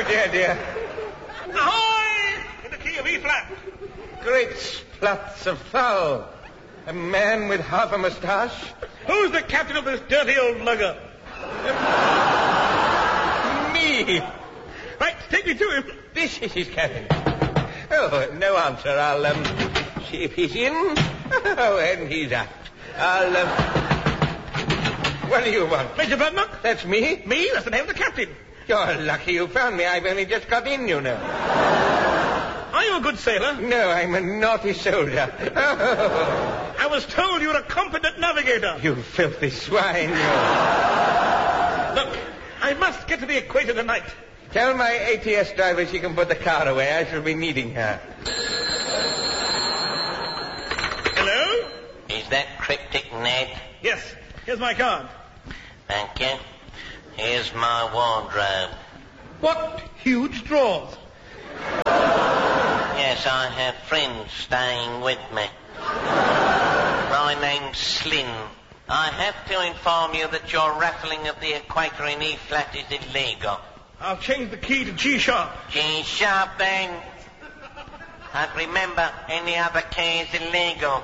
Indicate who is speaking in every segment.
Speaker 1: dear.
Speaker 2: Ahoy! In the key of E-flat.
Speaker 1: Great spluts of foul. A man with half a moustache.
Speaker 2: Who's the captain of this dirty old lugger?
Speaker 1: Me.
Speaker 2: Right, take me to him.
Speaker 1: This is his cabin. Oh, no answer. I'll, see if he's in. Oh, and he's out. What do you want?
Speaker 2: Major Badnock?
Speaker 1: That's me?
Speaker 2: Me? That's the name of the captain.
Speaker 1: You're lucky you found me. I've only just got in, you know.
Speaker 2: Are you a good sailor?
Speaker 1: No, I'm a naughty soldier. Oh.
Speaker 2: I was told you were a competent navigator.
Speaker 1: You filthy swine, you.
Speaker 2: Look, I must get to the equator tonight.
Speaker 1: Tell my ATS driver she can put the car away. I shall be needing her.
Speaker 2: Hello?
Speaker 3: Is that Cryptic Ned?
Speaker 2: Yes, here's my card.
Speaker 3: Thank you. Here's my wardrobe.
Speaker 2: What huge drawers.
Speaker 3: Yes, I have friends staying with me. My name's Slyn. I have to inform you that your raffling of the equator in E-flat is illegal.
Speaker 2: I'll change the key to G-sharp.
Speaker 3: G-sharp then. And remember, any other key is illegal.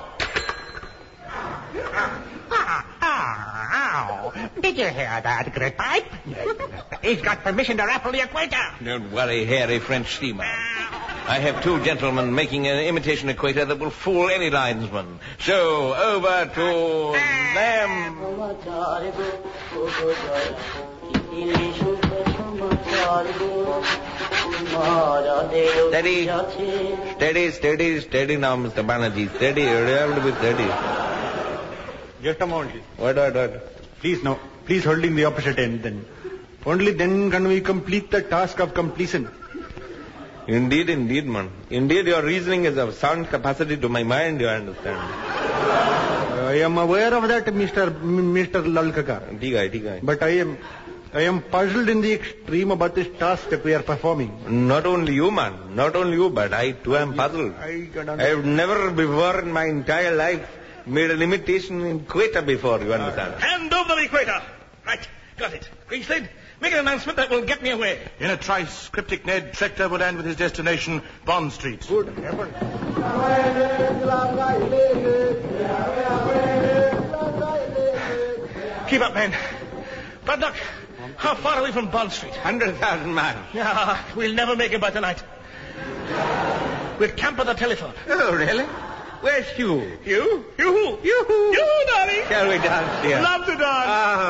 Speaker 4: Ow. Did you hear that, Gridpipe? He's got permission to raffle the equator.
Speaker 1: Don't worry, hairy French steamer. I have two gentlemen making an imitation equator that will fool any linesman. So, over to them. Steady now, Mr. Banerjee. Steady, you have to be steady.
Speaker 5: Just a moment.
Speaker 1: What?
Speaker 5: Please, no. Please hold in the opposite end then. Only then can we complete the task of completion.
Speaker 1: Indeed, man. Indeed, your reasoning is of sound capacity to my mind, you understand.
Speaker 5: I am aware of that, Mr. Lalkakar.
Speaker 1: ठीक है.
Speaker 5: But I am puzzled in the extreme about this task that we are performing.
Speaker 1: Not only you, man. Not only you, but I too am puzzled. I have never before in my entire life made an imitation equator before, you understand.
Speaker 2: Hand over the equator. Right, got it. Greenslade, make an announcement that will get me away.
Speaker 6: In a trice, Cryptic Ned trekked overland with his destination, Bond Street.
Speaker 5: Good heavens.
Speaker 2: Keep up, man. Badnock, how far are we from Bond Street?
Speaker 1: 100,000 miles.
Speaker 2: Yeah, we'll never make it by tonight. We'll camp at the telephone.
Speaker 1: Oh, really? Where's Hugh?
Speaker 2: You? You, darling.
Speaker 1: Shall we dance here?
Speaker 2: Love to dance.